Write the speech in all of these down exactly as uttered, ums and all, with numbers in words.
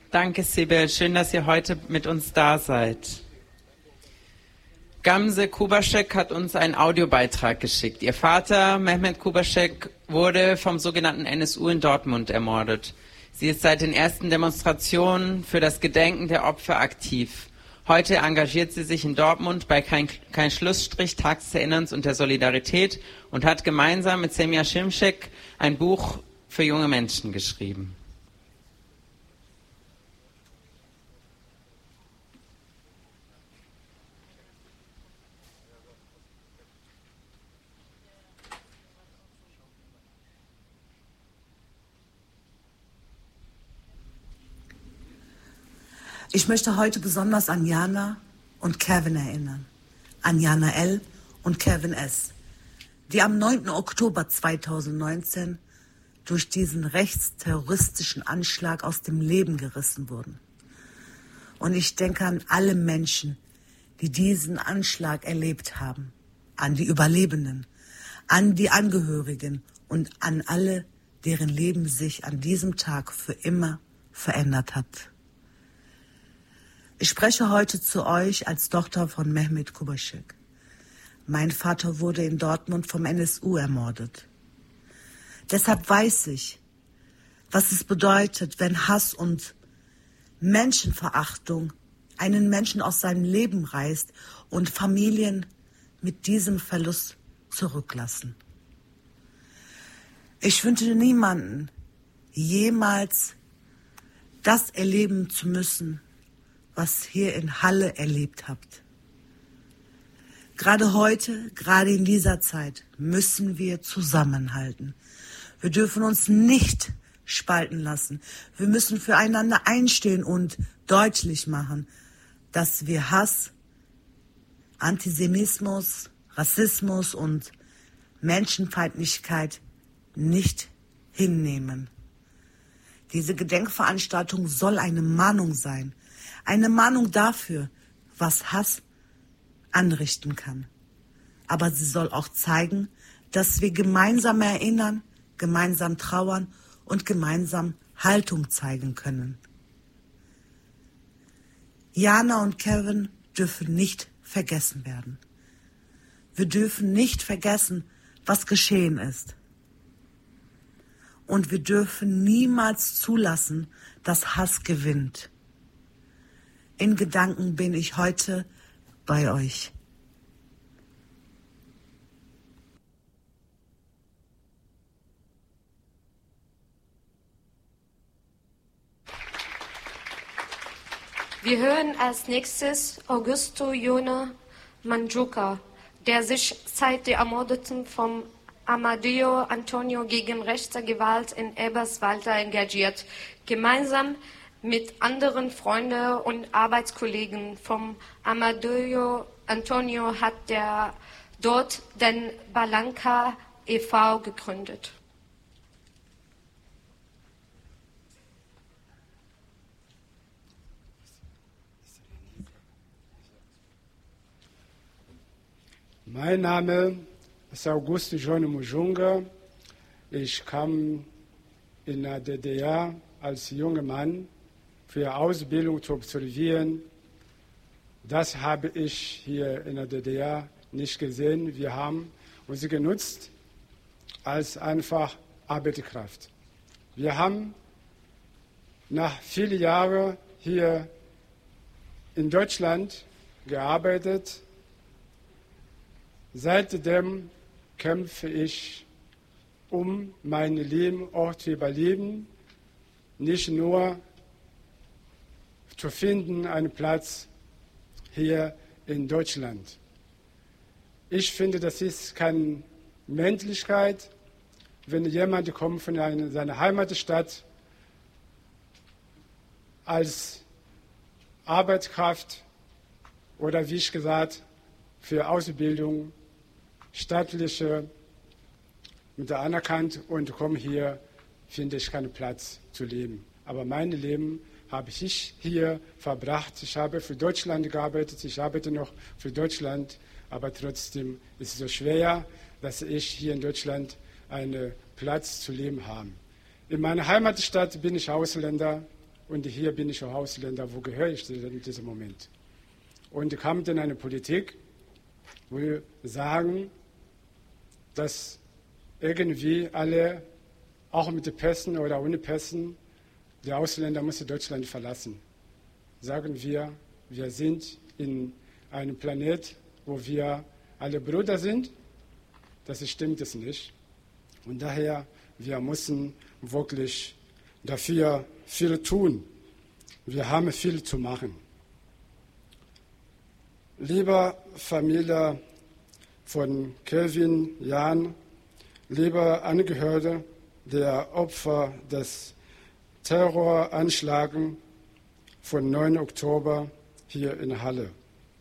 Danke, Sibyl. Schön, dass ihr heute mit uns da seid. Gamze Kubaschek hat uns einen Audiobeitrag geschickt. Ihr Vater, Mehmet Kubaschek, wurde vom sogenannten N S U in Dortmund ermordet. Sie ist seit den ersten Demonstrationen für das Gedenken der Opfer aktiv. Heute engagiert sie sich in Dortmund bei Kein, kein Schlussstrich, Tag des Erinnerns und der Solidarität und hat gemeinsam mit Semja Şimşek ein Buch für junge Menschen geschrieben. Ich möchte heute besonders an Jana und Kevin erinnern. An Jana L. und Kevin S., die am neunten Oktober zweitausendneunzehn durch diesen rechtsterroristischen Anschlag aus dem Leben gerissen wurden. Und ich denke an alle Menschen, die diesen Anschlag erlebt haben, an die Überlebenden, an die Angehörigen und an alle, deren Leben sich an diesem Tag für immer verändert hat. Ich spreche heute zu euch als Tochter von Mehmet Kubaschek. Mein Vater wurde in Dortmund vom N S U ermordet. Deshalb weiß ich, was es bedeutet, wenn Hass und Menschenverachtung einen Menschen aus seinem Leben reißt und Familien mit diesem Verlust zurücklassen. Ich wünsche niemanden, jemals das erleben zu müssen, was hier in Halle erlebt habt. Gerade heute, gerade in dieser Zeit, müssen wir zusammenhalten. Wir dürfen uns nicht spalten lassen. Wir müssen füreinander einstehen und deutlich machen, dass wir Hass, Antisemitismus, Rassismus und Menschenfeindlichkeit nicht hinnehmen. Diese Gedenkveranstaltung soll eine Mahnung sein. Eine Mahnung dafür, was Hass anrichten kann. Aber sie soll auch zeigen, dass wir gemeinsam erinnern, gemeinsam trauern und gemeinsam Haltung zeigen können. Jana und Kevin dürfen nicht vergessen werden. Wir dürfen nicht vergessen, was geschehen ist. Und wir dürfen niemals zulassen, dass Hass gewinnt. In Gedanken bin ich heute bei euch. Wir hören als nächstes Augusto Jona Manjuca, der sich seit der Ermordung von Amadeo Antonio gegen rechte Gewalt in Eberswalde engagiert, gemeinsam mit anderen Freunden und Arbeitskollegen vom Amadeo Antonio hat der dort den Balanca e V gegründet. Mein Name ist Augusto Jona Manjuca. Ich kam in der D D R als junger Mann für Ausbildung zu absolvieren. Das habe ich hier in der D D R nicht gesehen. Wir haben uns genutzt als einfach Arbeitskraft. Wir haben nach vielen Jahren hier in Deutschland gearbeitet. Seitdem kämpfe ich, um mein Leben auch zu überleben, nicht nur zu finden, einen Platz hier in Deutschland. Ich finde, das ist keine Menschlichkeit, wenn jemand kommt von einer, seiner Heimatstadt als Arbeitskraft oder wie ich gesagt, für Ausbildung, staatliche, mit der anerkannt und komme hier, finde ich keinen Platz zu leben. Aber mein Leben habe ich hier verbracht. Ich habe für Deutschland gearbeitet, ich arbeite noch für Deutschland, aber trotzdem ist es so schwer, dass ich hier in Deutschland einen Platz zu leben habe. In meiner Heimatstadt bin ich Ausländer und hier bin ich ein Ausländer, wo gehöre ich denn in diesem Moment? Und kam dann eine Politik, wo wir sagen, dass irgendwie alle, auch mit den Pässen oder ohne Pässen, die Ausländer müssen Deutschland verlassen. Sagen wir, wir sind in einem Planet, wo wir alle Brüder sind. Das stimmt es nicht. Und daher, wir müssen wirklich dafür viel tun. Wir haben viel zu machen. Liebe Familie von Kevin, Jan, liebe Angehörige der Opfer des Terroranschlags vom neunten Oktober hier in Halle.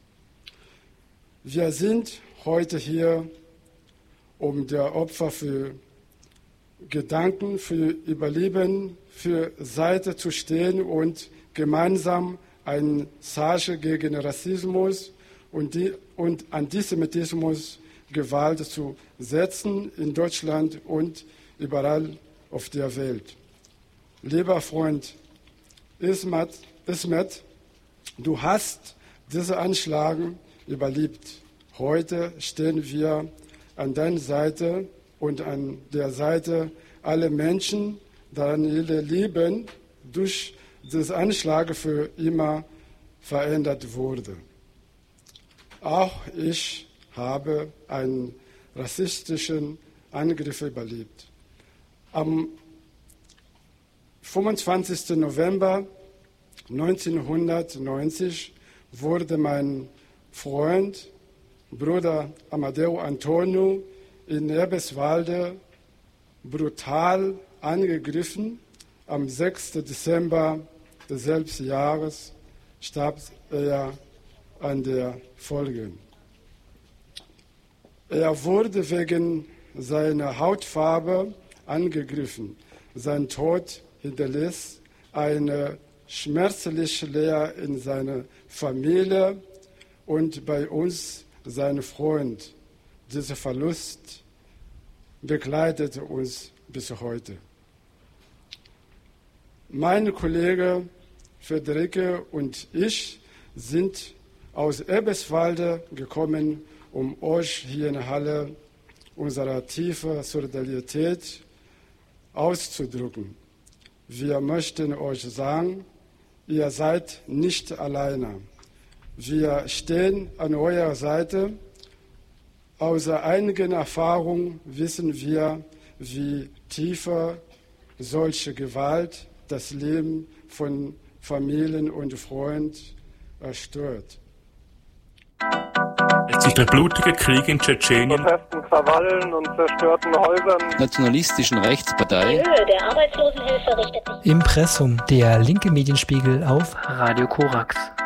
Wir sind heute hier, um der Opfer für Gedanken, für Überleben, für Seite zu stehen und gemeinsam ein Zeichen gegen Rassismus und, die, und Antisemitismus, Gewalt zu setzen in Deutschland und überall auf der Welt. Lieber Freund Ismet, Ismet, du hast diese Anschlag überlebt. Heute stehen wir an deiner Seite und an der Seite aller Menschen, deren ihr Leben durch diesen Anschlag für immer verändert wurde. Auch ich habe einen rassistischen Angriff überlebt. Am fünfundzwanzigsten November neunzehnhundertneunzig wurde mein Freund, Bruder Amadeo Antonio, in Eberswalde brutal angegriffen. Am sechsten Dezember desselben Jahres starb er an der Folge. Er wurde wegen seiner Hautfarbe angegriffen. Sein Tod hinterließ eine schmerzliche Leere in seiner Familie und bei uns, seinem Freund. Dieser Verlust begleitet uns bis heute. Mein Kollege Friederike und ich sind aus Eberswalde gekommen, um euch hier in Halle unsere tiefe Solidarität auszudrücken. Wir möchten euch sagen, ihr seid nicht alleine. Wir stehen an eurer Seite. Aus einigen Erfahrungen wissen wir, wie tiefer solche Gewalt das Leben von Familien und Freunden erstört. Es ist der blutige Krieg in Tschetschenien. Protesten, Krawallen und zerstörten Häusern. Nationalistischen Rechtspartei. Die Höhe der Arbeitslosenhilfe richtet sich. Impressum, der linke Medienspiegel auf Radio Korax.